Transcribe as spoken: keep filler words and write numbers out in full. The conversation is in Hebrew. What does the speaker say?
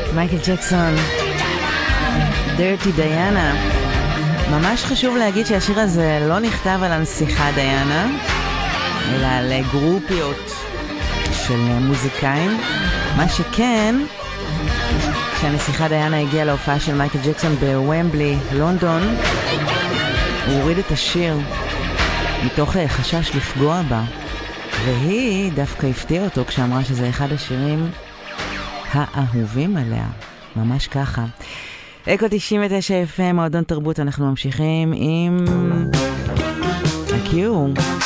מייקל ג'קסון, Dirty Diana. ממש חשוב להגיד שהשיר הזה לא נכתב על הנסיכה דיאנה, אלא על גרופיות של מוזיקאים. מה שכן, כשהנסיכה דיאנה הגיעה להופעה של מייקל ג'קסון בוומבלי, לונדון, הוא הוריד את השיר מתוך חשש לפגוע בה, והיא דווקא הפתיעה אותו כשאמרה שזה אחד השירים האהובים עליה. ממש ככה. אקו תשעים ותשע אף אם, מועדון תרבות. אנחנו ממשיכים עם הקיו.